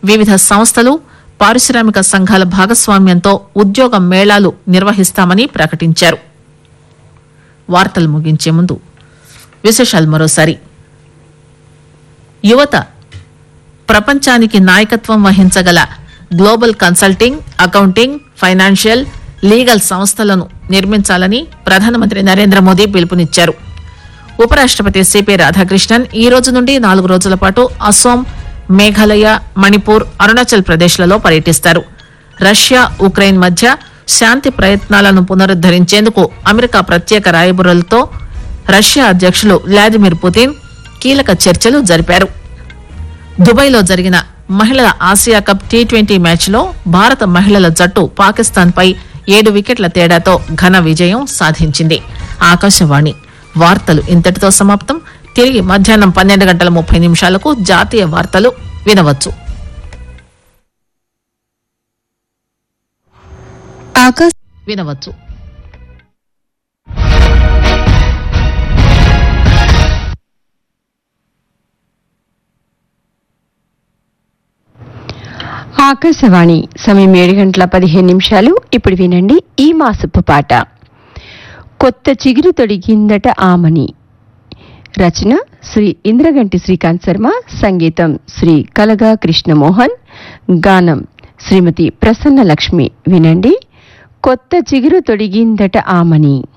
వివిధ సంస్థలు పారిశ్రామిక సంఘాల భాగస్వామ్యంతో ఉద్యోగ మేళాలు నిర్వహిస్తామని ప్రకటించారు. వార్తలు ముగించే ముందు విశేషాలు మరోసారి. యువత ప్రపంచానికి నాయకత్వం వహించగల global consulting, accounting, financial, legal సంస్థలను నిర్మించాలని ప్రధానమంత్రి నరేంద్ర మోదీ పిలుపునిచ్చారు. ఉపరాష్టపతి సిపి రాధాకృష్ణన్ ఈ రోజు నుండి 4 రోజుల పాటు అస్సాం, మేఘాలయ, మణిపూర్, అరుణాచల్ ప్రదేశ్లలో పర్యటిస్తారు. రష్యా, ఉక్రెయిన్ మధ్య శాంతి ప్రయత్నాలను పునరుద్దరించేందుకు అమెరికా ప్రత్యేక రాయబారులతో రష్యా అధ్యక్షులు వ్లాదిమిర్ పుతిన్ కీలక చర్చలు జరిపారు. దుబాయ్లో జరిగిన మహిళల ఆసియా కప్ టీ20 మ్యాచ్లో భారత మహిళల జట్టు పాకిస్తాన్పై 7 వికెట్ల తేడాతో ఘన విజయం సాధించింది. ఆకాశవాణి వార్తలు ఇంతటితో సమాప్తం. తిరిగి మధ్యాహ్నం 12:30 జాతీయ వార్తలు వినవచ్చు. ఆకాశవాణి సమయం 7:15. ఇప్పుడు వినండి ఈ మాసపు పాట. కొత్త చిగురు తొడిగిందట ఆమని. రచన శ్రీ ఇంద్రగంటి శ్రీకాంత్ శర్మ, సంగీతం శ్రీ కలగా కృష్ణమోహన్, గానం శ్రీమతి ప్రసన్న లక్ష్మి. వినండి, కొత్త చిగురు తొడిగిందట ఆమని.